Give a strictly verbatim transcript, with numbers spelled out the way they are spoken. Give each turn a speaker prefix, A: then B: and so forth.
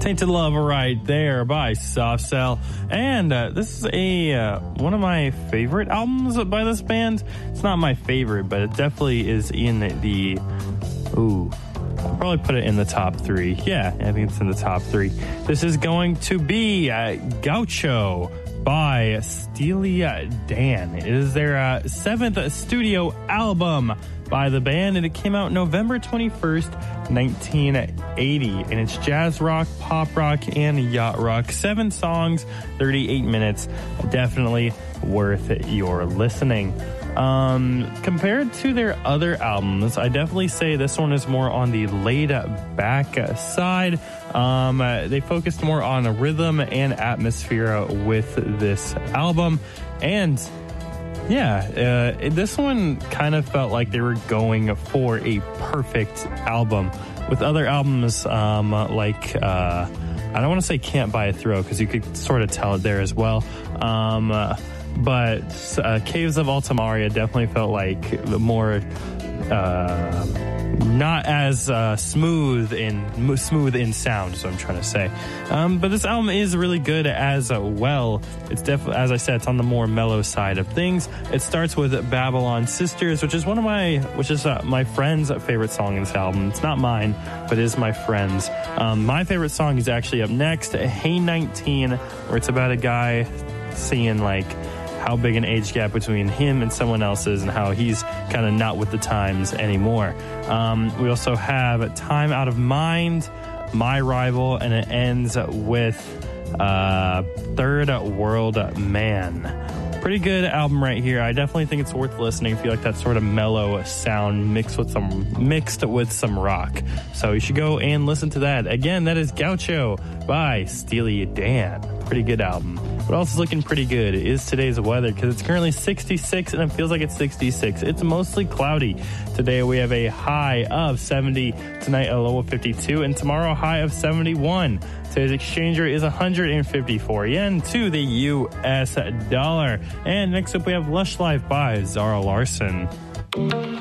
A: Tainted Love right there by Soft Cell. And uh, this is a uh, one of my favorite albums by this band. It's not my favorite, but it definitely is in the... Ooh, I'll probably put it in the top three. Yeah, I think it's in the top three. This is going to be uh, Gaucho by Steely Dan. It is their uh, seventh studio album by the band, and it came out November twenty-first, nineteen eighty. And it's jazz rock, pop rock, and yacht rock. Seven songs, thirty-eight minutes. Definitely worth your listening. Um, compared to their other albums, I definitely say this one is more on the laid back side. Um, uh, they focused more on rhythm and atmosphere with this album. And yeah, uh, this one kind of felt like they were going for a perfect album. With other albums, um, like, uh, I don't want to say Can't Buy a Thrill, because you could sort of tell it there as well. Um, uh, but uh, Caves of Altamaria definitely felt like the more, uh, not as uh, smooth in smooth in sound, is what I'm trying to say. Um, but this album is really good as well. It's definitely, as I said, it's on the more mellow side of things. It starts with Babylon Sisters, which is one of my, which is uh, my friend's favorite song in this album. It's not mine, but it is my friend's. Um, my favorite song is actually up next, Hey nineteen, where it's about a guy seeing like how big an age gap between him and someone else is and how he's kind of not with the times anymore. Um, we also have Time Out of Mind, My Rival, and it ends with uh, Third World Man. Pretty good album right here. I definitely think it's worth listening if you like that sort of mellow sound mixed with some mixed with some rock. So you should go and listen to that. Again, that is Gaucho by Steely Dan. Pretty good album. What else is looking pretty good is today's weather, because it's currently sixty-six and it feels like it's sixty-six. It's mostly cloudy. Today we have a high of seventy, tonight a low of fifty-two, and tomorrow a high of seventy-one. Today's exchange rate is one hundred fifty-four yen to the U S dollar. And next up we have Lush Life by Zara Larsson.